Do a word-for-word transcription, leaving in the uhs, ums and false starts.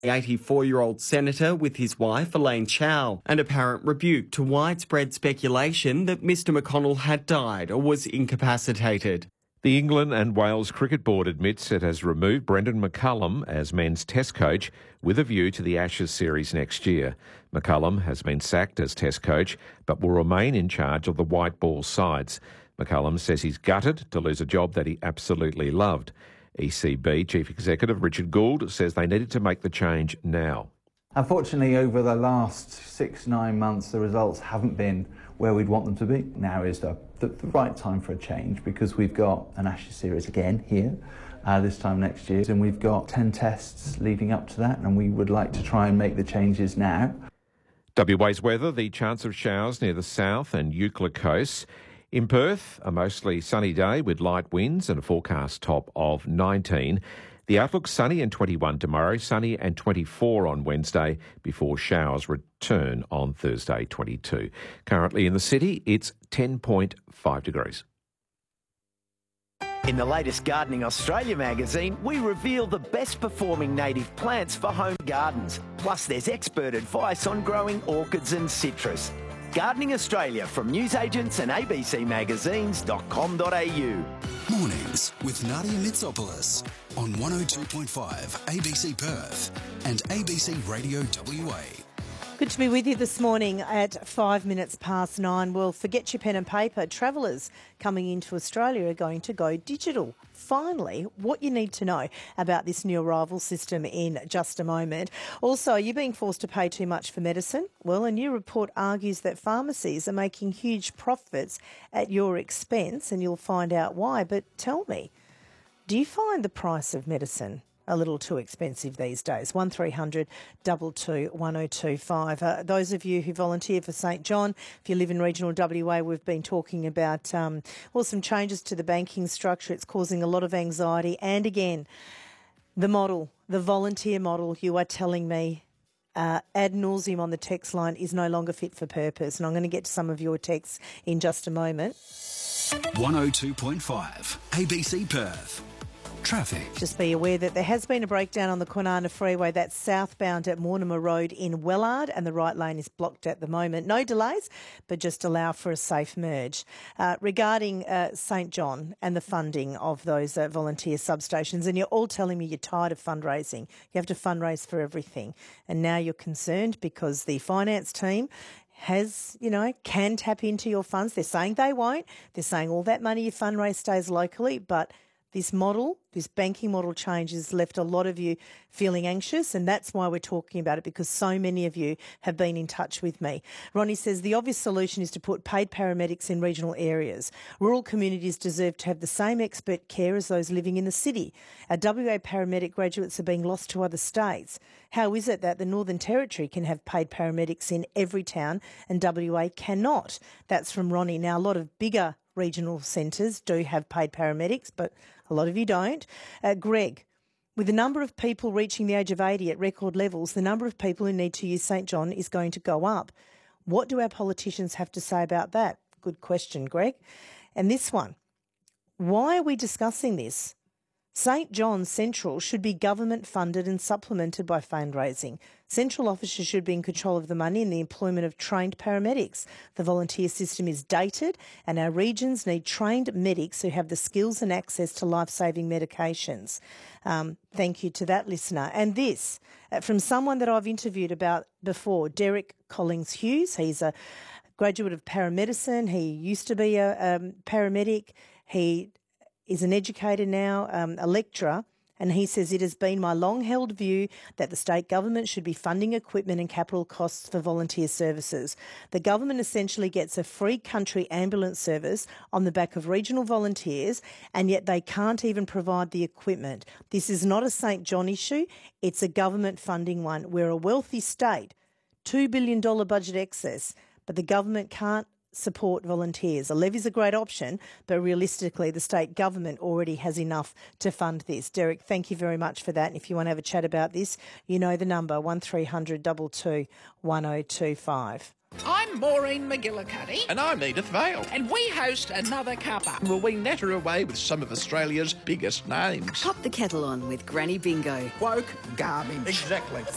The eighty-four-year-old senator with his wife, Elaine Chao, an apparent rebuke to widespread speculation that Mr McConnell had died or was incapacitated. The England and Wales Cricket Board admits it has removed Brendan McCullum as men's test coach with a view to the Ashes series next year. McCullum has been sacked as test coach but will remain in charge of the white ball sides. McCullum says he's gutted to lose a job that he absolutely loved. E C B Chief Executive Richard Gould says they needed to make the change now. Unfortunately, over the last six, nine months, the results haven't been where we'd want them to be. Now is the, the, the right time for a change because we've got an Ashes series again here uh, this time next year, and we've got ten tests leading up to that, and we would like to try and make the changes now. W A's weather, the chance of showers near the south and Euclid coasts. In Perth, a mostly sunny day with light winds and a forecast top of nineteen. The outlook sunny and twenty-one tomorrow, sunny and twenty-four on Wednesday before showers return on Thursday, twenty-two. Currently in the city, it's ten point five degrees. In the latest Gardening Australia magazine, we reveal the best performing native plants for home gardens. Plus, there's expert advice on growing orchids and citrus. Gardening Australia from newsagents and a b c magazines dot com dot a u. Mornings with Nadia Mitsopoulos on one oh two point five A B C Perth and A B C Radio W A. Good to be with you this morning at five minutes past nine. Well, forget your pen and paper. Travellers coming into Australia are going to go digital. Finally, what you need to know about this new arrival system in just a moment. Also, are you being forced to pay too much for medicine? Well, a new report argues that pharmacies are making huge profits at your expense, and you'll find out why. But tell me, do you find the price of medicine a little too expensive these days? one three hundred two two one oh two five. Uh, those of you who volunteer for St John, if you live in regional W A, we've been talking about um, well, some changes to the banking structure. It's causing a lot of anxiety. And again, the model, the volunteer model, you are telling me uh, ad nauseum on the text line is no longer fit for purpose. And I'm going to get to some of your texts in just a moment. one oh two point five A B C Perth. Traffic. Just be aware that there has been a breakdown on the Kwinana Freeway. That's southbound at Mortimer Road in Wellard, and the right lane is blocked at the moment. No delays, but just allow for a safe merge. Uh, regarding uh, St John and the funding of those uh, volunteer substations, and you're all telling me you're tired of fundraising. You have to fundraise for everything. And now you're concerned because the finance team has, you know, can tap into your funds. They're saying they won't. They're saying all that money you fundraise stays locally, but this model, this banking model change has left a lot of you feeling anxious, and that's why we're talking about it, because so many of you have been in touch with me. Ronnie says the obvious solution is to put paid paramedics in regional areas. Rural communities deserve to have the same expert care as those living in the city. Our W A paramedic graduates are being lost to other states. How is it that the Northern Territory can have paid paramedics in every town and W A cannot? That's from Ronnie. Now, a lot of bigger regional centres do have paid paramedics, but a lot of you don't. Uh, Greg, with the number of people reaching the age of eighty at record levels, the number of people who need to use St John is going to go up. What do our politicians have to say about that? Good question, Greg. And this one, why are we discussing this? St John's Central should be government funded and supplemented by fundraising. Central officers should be in control of the money and the employment of trained paramedics. The volunteer system is dated, and our regions need trained medics who have the skills and access to life-saving medications. Um, thank you to that listener. And this, uh, from someone that I've interviewed about before, Derek Collins Hughes. He's a graduate of paramedicine. He used to be a um, paramedic. He is an educator now, um, a lecturer, and he says it has been my long-held view that the state government should be funding equipment and capital costs for volunteer services. The government essentially gets a free country ambulance service on the back of regional volunteers, and yet they can't even provide the equipment. This is not a St John issue, it's a government funding one. We're a wealthy state, two billion dollars budget excess, but the government can't support volunteers. A levy is a great option, but realistically the state government already has enough to fund this. Derek, thank you very much for that. And if you want to have a chat about this, you know the number, one three hundred two two one oh two five. I'm Maureen McGillicuddy. And I'm Edith Vale. And we host Another Cuppa. Will we natter away with some of Australia's biggest names? Pop the kettle on with Granny Bingo. Woke garbage. Exactly.